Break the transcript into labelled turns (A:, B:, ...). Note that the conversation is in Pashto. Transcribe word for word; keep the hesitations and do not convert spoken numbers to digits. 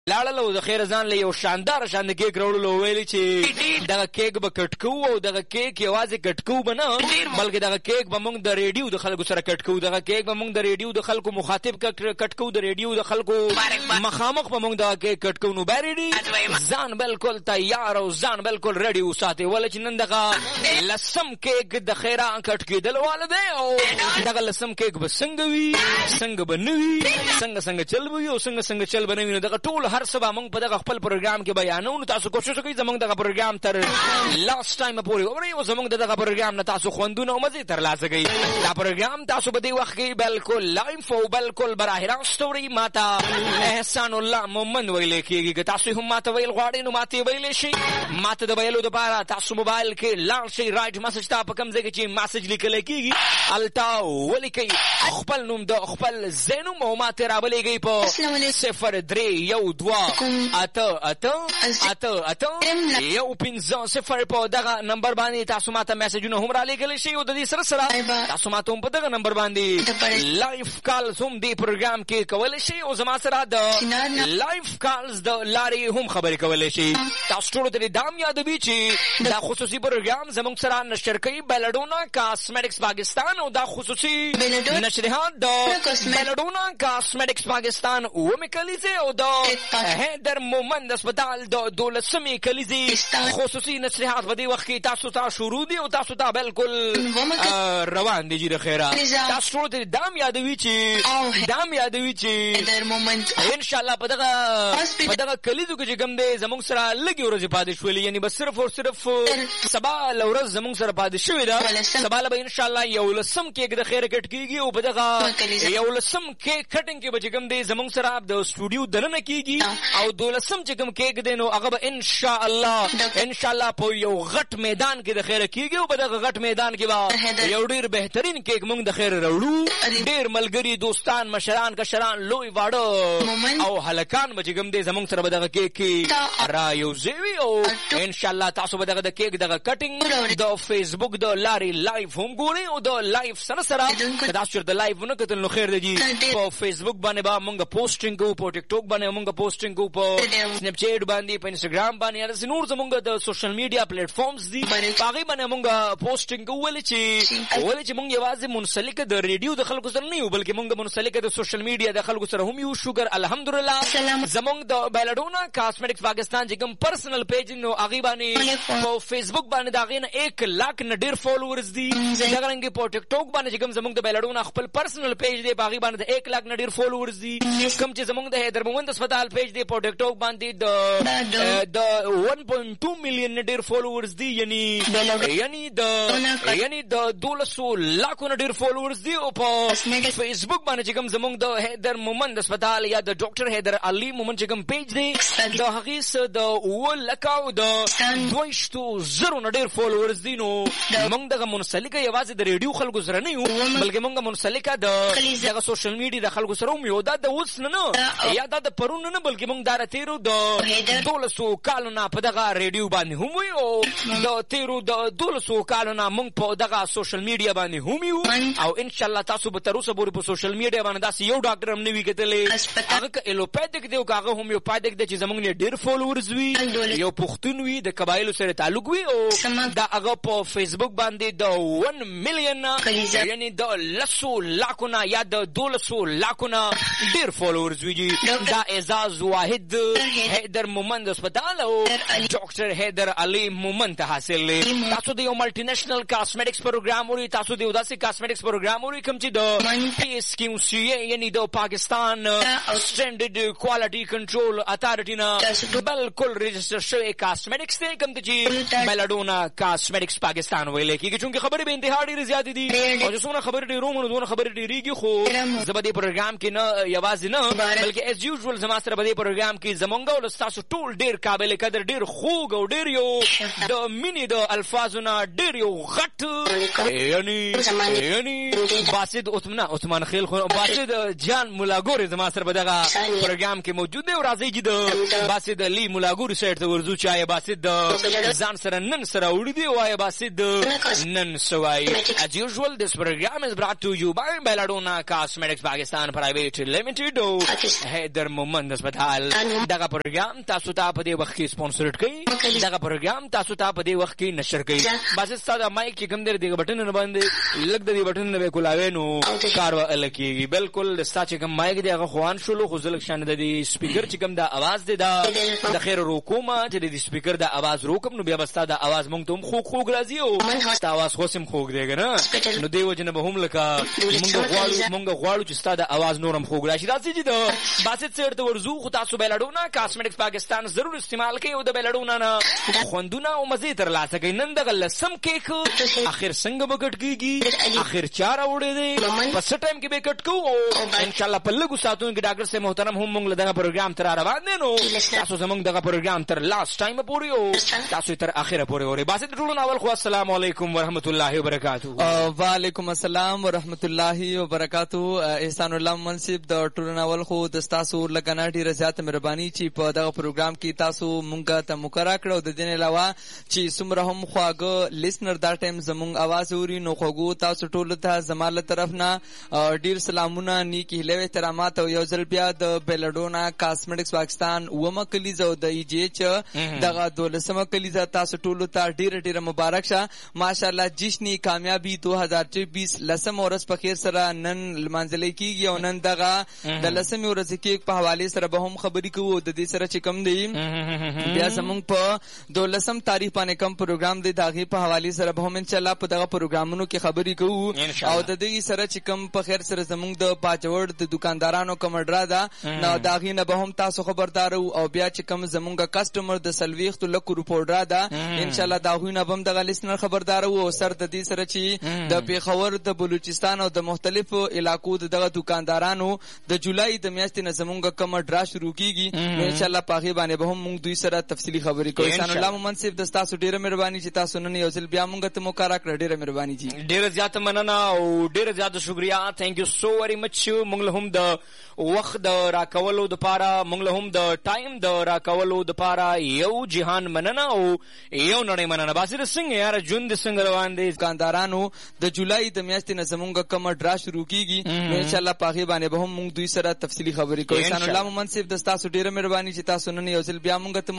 A: لاړلو د خیر ځان له یو شاندار شان د کیک راوړلو ویلې چې دغه کیک به کټکو او دغه کیک یوازې کټکو به نه بلکې دغه کیک به موږ د ریډیو د خلکو سره کټکو دغه کیک به موږ د ریډیو د خلکو مخاطب کټکو د ریډیو د خلکو مخامخ به موږ دغه کیک کټکو نو بریډي ځان بالکل تیار او ځان بالکل ریډي وساتئ ولې چې نن دغه لسم کیک د خیره کټ کېدل واله دی او دغه لسم کیک به څنګه وي څنګه به نه وي څنګه څنګه چل به وي او څنګه څنګه چل به نه وي نو دغه ټول هر څه به موږ په دغه خپل پروګرام کې بیانو نو تاسو کوشش وکړئ زموږ دغه پروګرام تر لاست ټایم پورې واورئ او زموږ دغه پروګرام نه تاسو خوندونه او مزې ترلاسه کړئ دا پروګرام تاسو په دې وخت کې بالکل لایف او بالکل براه راست اورئ ماته احسان الله مومن ویلې کېږي که تاسو هم ماته ویل غواړئ نو ماته ویلی شئ ماته د ویلو دپاره تاسو موبایل کې لاړ شئ رایټ میسج ته په کوم ځای کې چې میسج لیکلی کېږي هلته ولیکئ خپل نوم د خپل ځای نوم او ماته راولېږئ په صفر درې یو دوه اته اته اته اته یو پنځه صفر په دغه نمبر باندې تاسو ماته میسجونه هم رالېږلی شئ او د دې سره سره تاسو ماته هم په دغه نمبر باندې لایف کالز هم دې پروګرام کې کولی شئ او زما سره د لایف کالز د لارې هم خبرې کولی شئ تاسو ټولو ته دې دا هم یادوي چې دا خصوصي پروګرام زموږ سره نشر کوي بیلډونا کاسمیټکس پاکستان او دا خصوصي نشریات د بیلډونا کاسمیټکس پاکستان اومې کلیزې او د حیدر مومند هسپتال د دولسمې کلیزې خصوصي نشریات په دې وخت کې تاسو ته شروع دي او تاسو ته بالکل روان دي جی خیره تاسو ټولو ته دا هم یادوي چې دا هم یادوي چې انشاءالله په دغه په دغه کلیزو کې چې کوم دی زموږ سره لږې ورځې پاتې شولې یعنې به صرف او صرف سبا له ورځ زموږ سره پاتې شوې ده سبا له به انشاءالله یو لسم کیک د خیره کټ کېږي او په دغه یو لسم کیک کټنګ کې به چې کوم دی زموږ سره د سټوډیو دننه کېږي او دولسم چې کوم کیک دی نو هغه به انشاءالله انشاءالله په یو غټ میدان کې د خیره کېږي او په دغه غټ میدان کې به یو ډېر بهترین کیک موږ د خیره راوړو ډېر ملګري دوستان مشران کشران لوی واړه او هلکان به چې کوم دی زموږ سره به دغه کیک کې را یوځای وي او انشاءالله تاسو به دغه د کیک دغه کټینګ د فیسبوک د لارې لایف هم ګورئ او د لایف سره سره که تاسو چېرته لایف ونه کتل نو خیر دی جي په فیسبوک باندې به مونږ پوسټینګ کوو په ټیک ټاک باندې مونږ پوسټینګ کوو په سنیپ چیټ باندې په انسټاګرام باندې داسې نور زمونږ د سوشل میډیا پلیټ فارمز دي په هغې باندې مونږ پوسټینګ کوو ولې چې ولې چې مونږ یوازې منسلکه د ریډیو د خلکو سره نه یو بلکې مونږ منسلکه د سوشل میډیا د خلکو سره هم یو شکر الحمدلله زمونږ د بیلډونا کاسمیټکس پاکستان چې کوم پرسنل پیج نو هغې باندې په فیسبوک باندې د هغې نه ایک لاک نه ډېر فالوورز دي دغه رنګې په ټیک ټاک باندې چې کوم زمونږ د بیلډونا خپل پرسنل پیج دی په هغې باندې د ایک لاک نه ډېر فالوورز دي کوم چې زمونږ د حیدر مومند هسپتال پیج دی په ټیک ټاک باندې د د ون پوینټ ټو میلیون نه ډېر فالوورز دي یعنی یعنی د یعنی د دولسو لاکو نه ډېر فالوورز دي او په فیسبوک باندې چې کوم زمونږ د حیدر مومند هسپتال یا د ډاکټر حیدر علي مومند چې کوم پیج دی د هغې څه د اووه لکه او د دویشتو زرو نه ډېر فالوورز دي نو موږ دغه منسلکه یوازې د ریډیو خلکو سره نه یو بلکې موږ منسلکه د دغه سوشل میډیا د خلکو سره هم یو دا د اوس نه نه یا دا د پرون نه بلکې موږ دا د تېرو د دولسو کالو نه په دغه ریډیو باندې هم وي او د تېرو د دولسو کالو نه موږ په دغه سوشل میډیا باندې هم یو او انشاءالله تاسو به تر اوسه پورې په سوشل میډیا باندې داسې یو ډاکټر هم نه وي کتلی هغه که ایلوپیتک دی او که هغه هومیوپیتک دی چې زموږ نه ډېر فالوورز وي یو پښتون وي د قبایلو سره تعلق وي او دا هغه په فیسبوک باندې د ون میلیون یعنی د لسو لاکو نه یا د دولسو لاکو نه ډېر فالوورز وي دا اعزاز واحد حیدر مومند هسپتال او ډاکټر حیدر علي مومند ته حاصل دی تاسو د یو ملټي نیشنل کاسمیټکس پروګرام اورئ تاسو د یو داسې کاسمیټکس پروګرام اورئ کوم چې د پی ایس کیو سی اے یعنی د پاکستان سټینډرډ کوالټي کنټرول اتارټي نه بالکل رجسټر شوی کاسمیټکس دی کوم چې بیلډونا کاسمیټکس پاکستان ویلی کېږي چونکې خبرې به انتها ډېرې زیاتې دي او چې څومره خبرې ډېرو نو دونه خبرې ډېرېږي خو زه به دې پروګرام کې نه یوازې نه بلکې ایز یوزول زما سره به دې پروګرام کې زمونږ او ستاسو ټول ډېر قابل قدر ډېر خوږ او ډېر یو د مینې د الفاظو نه ډېر یو غټ یعنی یعنی باسد عثمان عثمان خیل خو باسد جان ملاګورې زما سره به دغه پروګرام کې موجود دی او راځئ چې د باسد علي ملاګورې سایډ ته ورځو چې آیا باسد د ځان سره نن سره وړي دی او آیا باسد نن سوای as usual this program is brought to you by Belladonna Cosmetics Pakistan Private Limited حیدر مومند مدال. دغه پروګرام تاسو ته په دې وخت کې سپانسرډ کړي. دغه پروګرام تاسو ته په دې وخت کې نشر کړي. بس ستاسو مایک چې کوم دغه بټن نه باندې لګ د دې بټن نه کولاوي نو کار وکړي کیږي. بالکل ستاسو کوم مایک دی هغه خوان شلو خو زلک شان د دې سپیکر چې کوم د आवाज دی دا د خیر روکوما چې د سپیکر د आवाज روکم نو بیا بستا د आवाज مونږ ته خو خو راځي او ست आवाज خو سم خوګ دیګ نه نو دیو جن به هم لکه مونږ غواړو مونږ غواړو چې ست د आवाज نورم خوګ راشي. راځي چې دا باسط سیر ته ورزو خو تاسو بیلډونا کاسمیټکس پاکستان ضرور استعمال کړئ او د بیلډونا نه خوندونه او مزه تر لاسه کوي. نن دغه لسم کیک اخر څنګه بغټ کیږي اخر چار وړي دی پس ټایم کې به کټ کو ان شاء الله په لګو ساتون کې ډاکټر سے محترم هم مونږ دغه پروګرام تر روان دي نو تاسو زمونږ دغه پروګرام تر لاست ټایم پورې او تاسو تر اخره پورې اوري. باسط ټولو ناول خو السلام علیکم ورحمت الله وبرکاتہ.
B: وعلیکم السلام ورحمت الله وبرکاتہ. احسان الله منصب د ټولو ناول خو د تاسو لګنا ډیره زیاته مهرباني چې په دغه پروګرام کې تاسو مونږ ته مقرره کړو. د دین علاوه چې څومره هم خواږه لیسنر دا ټایم زمونږ आवाज اوري نو خوګو تاسو ټول ته زماله طرف نه ډیر سلامونه نیکی هیله احترامات او یو ځل بیا د بیلډونا کاسمیټکس پاکستان ومه کلیزه او د ای جی ایچ دغه دولسمه کلیزه تاسو ټول ته ډیر ډیر مبارک شه. ماشاءالله جشن کامیابی دو هزار چوبیس لسم ورځ په خیر سره نن لمانځل کیږي او نن دغه د لسم ورځ کې په حواله سره به هم خبرې کوو د دې سره چې کم دی بیا زمونږ په دولسم تاریخ باندې کم پروګرام دی داغه په حواله سره به هم ان شاء الله په دغه پروګرامونو کې خبرې کوو او د دې سره چې کم په خیر سره زمونږ د پاجوړ د دکاندارانو کمډرا دا نو داغه نه به هم تاسو خبردار او بیا چې کم زمونږ کسٹمر د سلويخت لکو رپورټرا دا ان شاء الله داغه نه بم د لیسنر خبردار او سر د دې سره چې د پیښور د بلوچستان او د مختلفو علاقو دغه دکاندارانو د جولای د میاشتې نه زمونږ کمډرا شروع کیږي نو ان شاء الله پاغي باندې به هم موږ دوی سره تفصیلی خبرې کوو. احسان الله منصب د تاسو ډیره مهرباني چې تاسو نن یو ځل بیا موږ ته مقرره کړ. ډیره مهرباني جی
A: ډیره زیاته مننه او ډیره زیاته شکریا. تhank you so very much. موږ له هم د وخت د راکولو د پاره موږ له هم د ټایم د راکولو د پاره یو جهان مننه او یو نړۍ مننه. باسر څنګه یار جون د څنګه روان دي
B: دکاندارانو د جولای د میاشتې نه زمونږ کوم ډرا شروع کیږي نو ان شاء الله پاغي باندې به هم موږ دوی سره تفصیلی خبرې کوو. احسان الله منصب د تاسو ډیره مهرباني چې تاسو نن یو ځل بیا موږ ته